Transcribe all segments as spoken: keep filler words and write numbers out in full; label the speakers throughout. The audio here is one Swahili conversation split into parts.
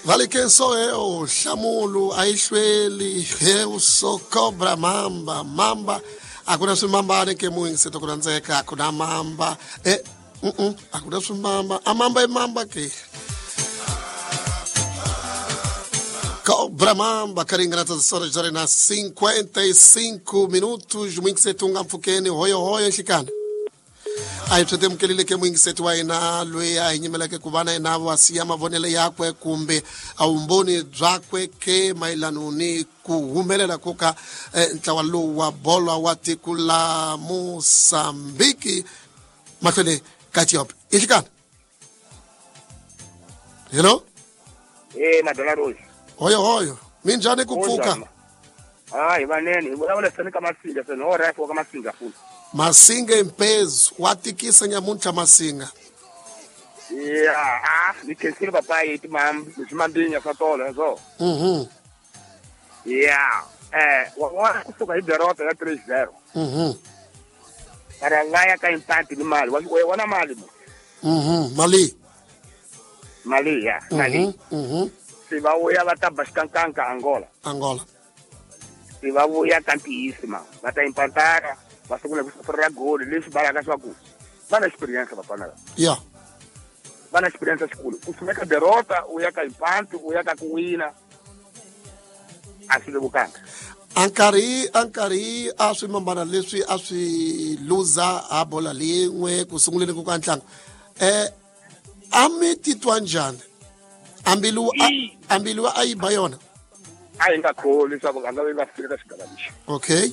Speaker 1: Vale quem sou eu, Chamulu, Aishweli, eu sou Cobra Mamba, Mamba. Hakuna swimamba ke mwingi seto kunanzeka, hakuna mamba. Eh, mm -mm, hakuna swimamba. Amamba e mamba ke. Cobra Mamba, caringa na tasora jore na cinquenta e cinco minutos, mwingi seto nga mfukeni, hoyo hoyo shikana. Ai tshete mkelile ke mwingi setu wa ina lwe ai nyimela ke kubana ina wasiya mavonele yakwe kumbe aumboni dzakwe ke mailano ni kuhumelela kuka eh, ntawalo wa bola wa tikula Mosambiki matele katiop ishikana. Hello?
Speaker 2: Eh madala Rose.
Speaker 1: Hoyo hoyo minjani kufuka.
Speaker 2: Ah ibaneni wala sani kama singa sani ora fo kama singa full.
Speaker 1: Masinga impezo watikisa nyamunta masinga.
Speaker 2: Yeah, ah, nikesile papa yeti mam, simambinya fatola so.
Speaker 1: Mhm.
Speaker 2: Yeah. Eh, wana kusuka iderota ya three zero.
Speaker 1: Mhm.
Speaker 2: Para ngaya ka impati ni mali, wana mali.
Speaker 1: Mhm, Mali.
Speaker 2: Mali ya, Mali.
Speaker 1: Mhm.
Speaker 2: Siba uya bata baskankanka Angola.
Speaker 1: Angola.
Speaker 2: Siba uya kantiisima, bata impantara. Basta kuna kusafara gol, lesi baraka swaku. Bana experiência papa na.
Speaker 1: Yeah.
Speaker 2: Bana experiência school. Kusumeka derrota, uyaka impanto, uyaka kuwina. Asile bukanga.
Speaker 1: Ankari, Ankari, aswi mambana leswi, aswi luza, abola lingwe, kusungulele kukantlango. Eh, ami titwanjane. Ambilu, ambilu ai bayona.
Speaker 2: Ai nga kholi swaku anga wenga fikira sigabalisha.
Speaker 1: Okay.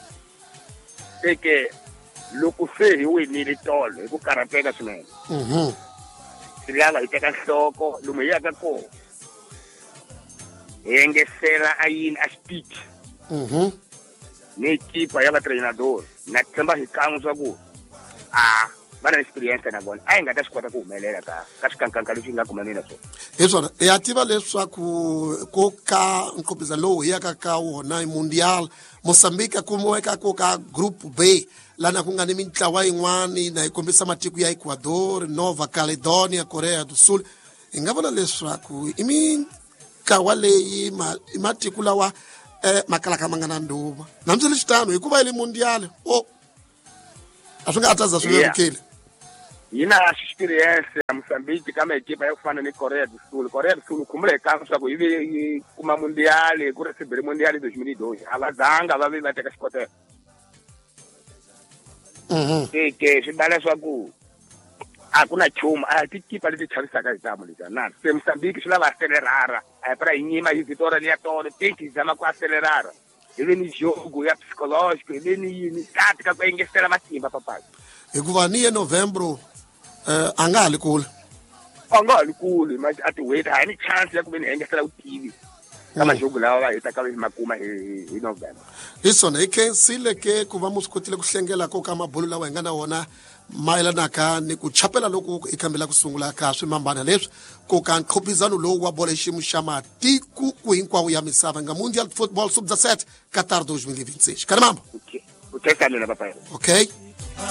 Speaker 2: Eke loko se hi winile tolo hi ku karhateka swinene.
Speaker 1: Mhm.
Speaker 2: Silanga hi teka nhloko lomu hi yaka kona. Hi engesela ayini a speed.
Speaker 1: Mhm.
Speaker 2: Ni ekipa ya vatreinador na tshemba hi kan'we swa ku ah va na experience na vona a hi nga ta swi kota ku humelela ka ka swikankanka leswi hi nga kumaneni swona.
Speaker 1: Hi swona hi ya tiva leswaku ko ka nqobizano lowu hi yaka ka wona i mundial Mozambique kumeka ko ka group B lana ku nga ni mitlawa yin'wana na hi kombisa matiko ya Ecuador, Nova Caledonia, Korea do Sul. Hi nga vona leswaku i mitlawa leyi matiko lawa eh makalaka mangana nduma namtse lexitano hikuva ile mundial oh a swi nga ataza swi vekile.
Speaker 2: Yina experience ya Mozambique kama ekipa ya kufana ni Korea do Sul. Korea do Sul kumule kama swaku hivi kuma mundial ku recibere mundial twenty twenty-two abazanga babe bateka xikotela.
Speaker 1: Mhm.
Speaker 2: Ke ke sibala swaku akuna chuma a tikipa leti charisaka hitamu leta na se Mozambique swi lava accelerara a para inyima hi vitória ni ya tolo tiki zama ku accelerara ile ni jogo ya psicológico ile ni tática ku engesela matimba papai
Speaker 1: hikuva ni ye November eh anga alikule
Speaker 2: anga alikule mas ati wait ha ni chance ya ku ni engesela utivi kama jogo lawa va hita ka makuma hi November.
Speaker 1: Isona ikensile ke kuva musikotile kuhlengela ko kama bolo lawa ngana wona mayelana ka ni ku chapela loko ikambela kusungula ka swimambana leswi ko ka nqhobizano lowu wa bola ximu xa matiko ku hinkwawo ya misava nga Mundial Football Sub seventeen Qatar twenty twenty-six. Kana mambo.
Speaker 2: Okay. Uteka nina papa.
Speaker 1: Okay.